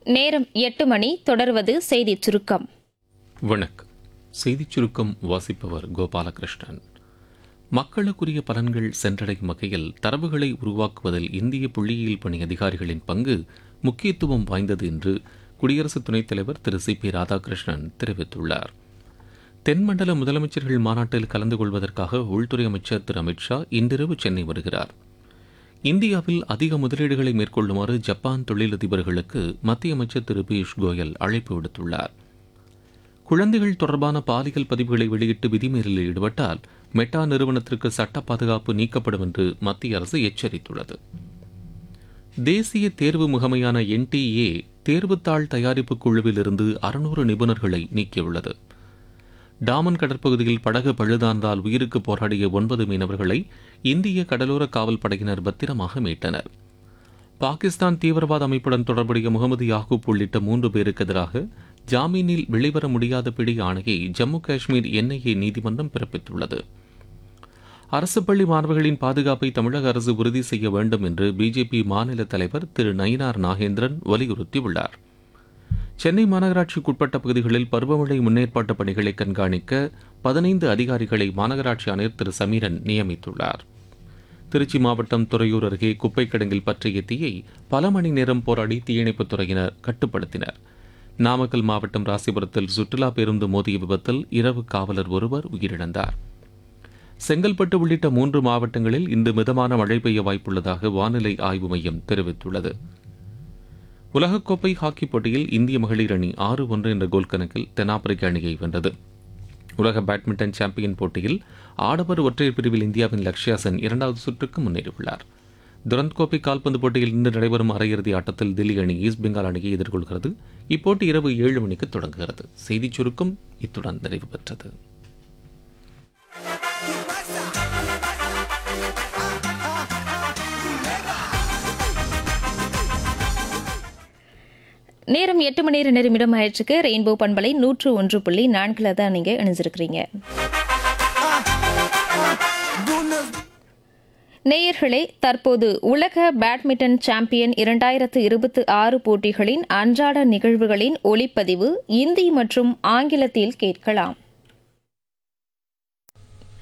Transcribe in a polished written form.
நேரம் 8 மணி. தொடர்வது செய்திச் சுருக்கம். வணக்கம். செய்திச் சுருக்கம் வாசிப்பவர் கோபாலகிருஷ்ணன். மக்களுக்குரிய பலன்கள் சென்றடையும் வகையில் தரவுகளை உருவாக்குவதில் இந்திய புள்ளியியல் பணி அதிகாரிகளின் பங்கு முக்கியத்துவம் வாய்ந்தது என்று குடியரசு துணைத் தலைவர் திரு சி.பி. ராதாகிருஷ்ணன் தெரிவித்துள்ளார். தென்மண்டல முதலமைச்சர்கள் மாநாட்டில் கலந்து கொள்வதற்காக உள்துறை அமைச்சர் திரு அமித்ஷா இன்றிரவு சென்னை வருகிறார். இந்தியாவில் அதிக முதலீடுகளை மேற்கொள்ளுமாறு ஜப்பான் தொழிலதிபர்களுக்கு மத்திய அமைச்சர் திரு பியூஷ் கோயல் அழைப்பு விடுத்துள்ளார். குழந்தைகள் தொடர்பான பாலியல் பதிவுகளை வெளியிட்டு விதிமீறலில் ஈடுபட்டால் மெட்டா நிறுவனத்திற்கு சட்ட பாதுகாப்பு நீக்கப்படும் என்று மத்திய அரசு எச்சரித்துள்ளது. தேசிய தேர்வு முகமையான NTA தேர்வுத்தாள் தயாரிப்பு குழுவில் இருந்து 600 நிபுணர்களை நீக்கியுள்ளது. டாமன் கடற்பகுதியில் படகு பழுதானதால் உயிருக்கு போராடிய 9 மீனவர்களை இந்திய கடலோர காவல் படையினர் பத்திரமாக மீட்டனர். பாகிஸ்தான் தீவிரவாத அமைப்புடன் தொடர்புடைய முகமது யாகூப் உள்ளிட்ட 3 பேருக்கு எதிராக ஜாமீனில் வெளிவர முடியாத பிடி ஆணையை ஜம்மு காஷ்மீர் NIA நீதிமன்றம் பிறப்பித்துள்ளது. அரசு பள்ளி மாணவர்களின் பாதுகாப்பை தமிழக அரசு உறுதி செய்ய வேண்டும் என்று பிஜேபி மாநில தலைவர் திரு நயினார் நாகேந்திரன் வலியுறுத்தியுள்ளார். சென்னை மாநகராட்சிக்குட்பட்ட பகுதிகளில் பருவமழை முன்னேற்பாட்டு பணிகளை கண்காணிக்க 15 அதிகாரிகளை மாநகராட்சி ஆணையர் திரு சமீரன் நியமித்துள்ளார். திருச்சி மாவட்டம் துறையூர் அருகே குப்பை கிடங்கில் பற்றிய தீயை பல மணி நேரம் போராடி தீயணைப்புத் துறையினர் கட்டுப்படுத்தினர். நாமக்கல் மாவட்டம் ராசிபுரத்தில் சுற்றுலா பேருந்து மோதிய விபத்தில் இரவு காவலர் ஒருவர் உயிரிழந்தார். செங்கல்பட்டு உள்ளிட்ட 3 மாவட்டங்களில் இன்று மிதமான மழை பெய்ய வாய்ப்புள்ளதாக வானிலை ஆய்வு மையம் தெரிவித்துள்ளது. உலகக்கோப்பை ஹாக்கி போட்டியில் இந்திய மகளிர் அணி 6-1 என்ற கோல் கணக்கில் தென்னாப்பிரிக்க அணியை வென்றது. உலக பேட்மிண்டன் சாம்பியன் போட்டியில் ஆடவர் ஒற்றையர் பிரிவில் இந்தியாவின் லக்ஷ்யா சென் 2வது சுற்றுக்கு முன்னேறியுள்ளார். துரந்த் கோப்பை கால்பந்து போட்டியில் இன்று நடைபெறும் அரையிறுதி ஆட்டத்தில் தில்லி அணி ஈஸ்ட் பெங்கால் அணியை எதிர்கொள்கிறது. இப்போட்டி இரவு 7 மணிக்கு தொடங்குகிறது. செய்திச் சுருக்கம் இத்துடன் நிறைவு பெற்றது. நேரம் 8 மணி 2 நிமிடம் ஆயிடுச்சுக்கு. ரெயின்போ பண்பலை 101.4 தான் நீங்க இணைஞ்சிருக்கிறீங்க. நேயர்களே, தற்போது உலக பேட்மிண்டன் சாம்பியன் 2026 போட்டிகளின் அன்றாட நிகழ்வுகளின் ஒளிப்பதிவு இந்தி மற்றும் ஆங்கிலத்தில் கேட்கலாம்.